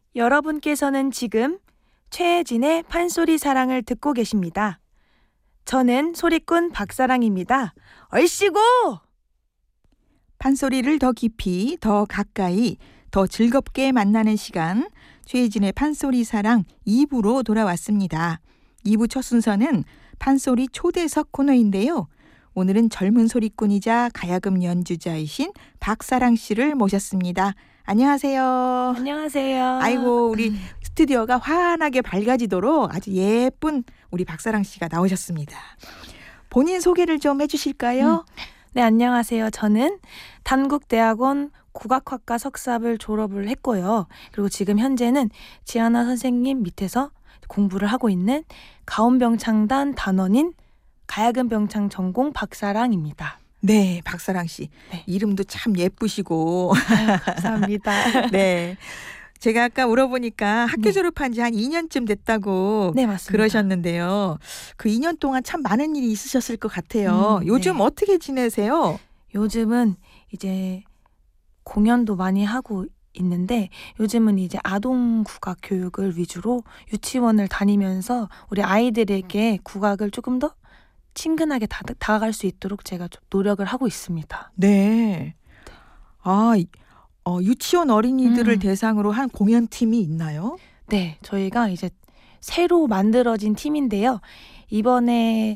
여러분께서는 지금 최혜진의 판소리 사랑을 듣고 계십니다. 저는 소리꾼 박사랑입니다. 얼씨구! 판소리를 더 깊이, 더 가까이, 더 즐겁게 만나는 시간, 최혜진의 판소리 사랑 2부로 돌아왔습니다. 2부 첫 순서는 판소리 초대석 코너인데요. 오늘은 젊은 소리꾼이자 가야금 연주자이신 박사랑 씨를 모셨습니다. 안녕하세요. 안녕하세요. 아이고, 우리 스튜디오가 환하게 밝아지도록 아주 예쁜 우리 박사랑 씨가 나오셨습니다. 본인 소개를 좀 해주실까요? 네, 안녕하세요. 저는 단국대학원 국악학과 석사를 졸업을 했고요. 그리고 지금 현재는 지하나 선생님 밑에서 공부를 하고 있는 가온병창단 단원인 가야금병창 전공 박사랑입니다. 네, 박사랑 씨. 네. 이름도 참 예쁘시고. 감사합니다. 네. 제가 아까 물어보니까 학교 졸업한 지 한 2년쯤 됐다고 네, 맞습니다. 그러셨는데요. 그 2년 동안 참 많은 일이 있으셨을 것 같아요. 요즘 네. 어떻게 지내세요? 요즘은 이제 공연도 많이 하고 있는데 요즘은 이제 아동 국악 교육을 위주로 유치원을 다니면서 우리 아이들에게 국악을 조금 더 친근하게 다가갈 수 있도록 제가 좀 노력을 하고 있습니다. 네. 아, 유치원 어린이들을 대상으로 한 공연팀이 있나요? 네, 저희가 이제 새로 만들어진 팀인데요. 이번에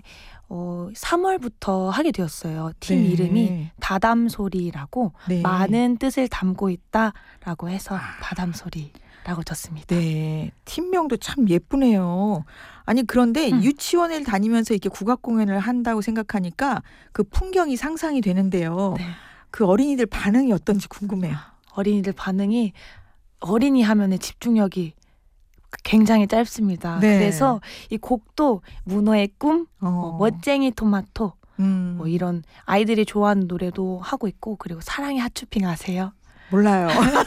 3월부터 하게 되었어요. 팀 네. 이름이 다담소리라고 네. 많은 뜻을 담고 있다라고 해서 다담소리라고 졌습니다. 네, 팀명도 참 예쁘네요. 아니 그런데 유치원을 다니면서 이렇게 국악 공연을 한다고 생각하니까 그 풍경이 상상이 되는데요. 네. 그 어린이들 반응이 어떤지 궁금해요. 어린이들 반응이 어린이 하면의 집중력이 굉장히 짧습니다. 네. 그래서 이 곡도 문어의 꿈, 멋쟁이 토마토 뭐 이런 아이들이 좋아하는 노래도 하고 있고 그리고 사랑의 핫추핑 아세요? 몰라요.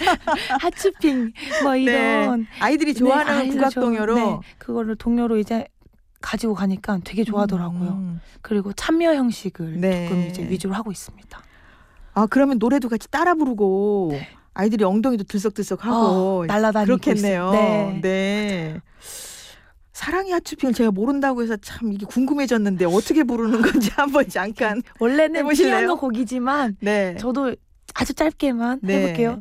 핫추핑 뭐 이런 네. 아이들이 좋아하는 아이들 국악 동요로 네, 그거를 동요로 이제 가지고 가니까 되게 좋아하더라고요. 그리고 참여 형식을 네. 조금 이제 위주로 하고 있습니다. 아 그러면 노래도 같이 따라 부르고 네. 아이들이 엉덩이도 들썩들썩하고 날아다니고 그렇겠네요. 있어요. 네. 사랑의 핫추핑을 제가 모른다고 해서 참 이게 궁금해졌는데 어떻게 부르는 건지 한번 잠깐 원래는 해보실래요? 피아노 곡이지만 네. 저도 아주 짧게만 네. 해볼게요.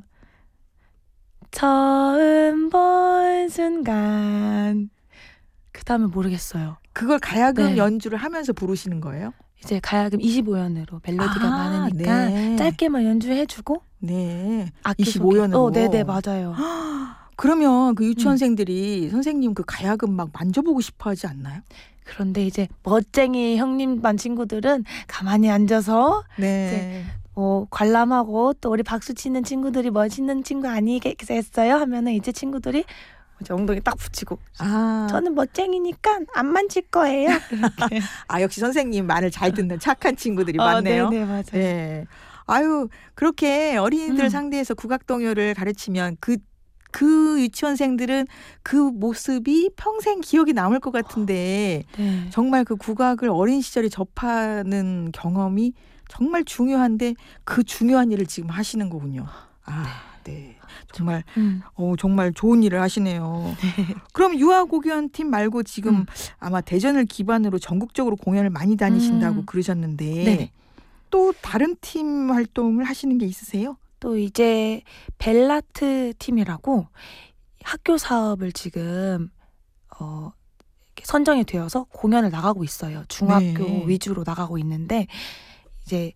처음 본 순간 그 다음에 모르겠어요. 그걸 가야금 네. 연주를 하면서 부르시는 거예요? 이제 가야금 25연으로 멜로디가 많으니까 네. 짧게만 연주해주고 네. 악기 25연으로. 네네 맞아요. 그러면 그 유치원생들이 선생님 그 가야금 막 만져보고 싶어 하지 않나요? 그런데 이제 멋쟁이 형님 반 친구들은 가만히 앉아서 네. 관람하고 또 우리 박수 치는 친구들이 멋있는 친구 아니겠어요? 하면은 이제 친구들이 이제 엉덩이 딱 붙이고 저는 멋쟁이니까 안 만질 거예요. 이렇게. 역시 선생님 말을 잘 듣는 착한 친구들이 많네요. 네네 맞아요. 네. 아유 그렇게 어린이들 상대해서 국악동요를 가르치면 그 유치원생들은 그 모습이 평생 기억이 남을 것 같은데 네. 정말 그 국악을 어린 시절에 접하는 경험이 정말 중요한데 그 중요한 일을 지금 하시는 거군요. 네. 정말 정말 좋은 일을 하시네요. 그럼 유아공연팀 말고 지금 아마 대전을 기반으로 전국적으로 공연을 많이 다니신다고 그러셨는데 네네. 또 다른 팀 활동을 하시는 게 있으세요? 또 이제 벨라트 팀이라고 학교 사업을 지금 이렇게 선정이 되어서 공연을 나가고 있어요. 중학교 네. 위주로 나가고 있는데 이제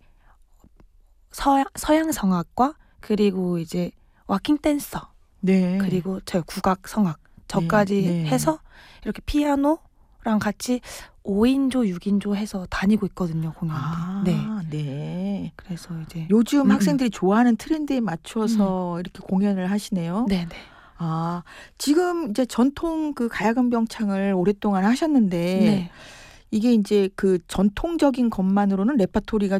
서양 성악과 그리고 이제 와킹 댄서 네. 그리고 저 국악 성악 저까지 네. 해서 이렇게 피아노랑 같이 5인조 6인조 해서 다니고 있거든요 공연을. 네. 그래서 이제 요즘 학생들이 좋아하는 트렌드에 맞춰서 이렇게 공연을 하시네요. 네네. 지금 이제 전통 그 가야금 병창을 오랫동안 하셨는데 네. 이게 이제 그 전통적인 것만으로는 레파토리가